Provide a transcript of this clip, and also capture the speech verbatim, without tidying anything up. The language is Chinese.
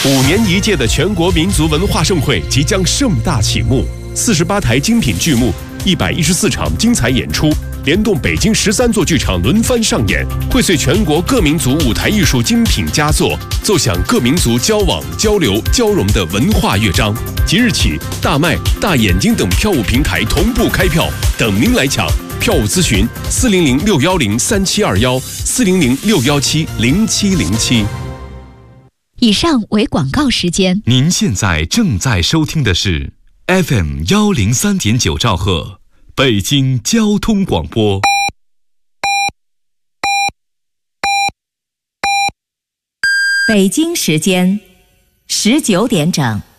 五年一届的全国民族文化盛会即将盛大启幕，四十八台精品剧目，一百一十四场精彩演出，联动北京十三座剧场轮番上演，荟萃全国各民族舞台艺术精品佳作，奏响各民族交往、交流、交融的文化乐章。即日起，大麦、大眼睛等票务平台同步开票，等您来抢。票务咨询：四零零六幺零三七二幺，四零零六幺七零七零七。 以上为广告时间。 您现在正在收听的是 F M 幺零三点九兆赫，北京交通广播。 北京时间十九点整。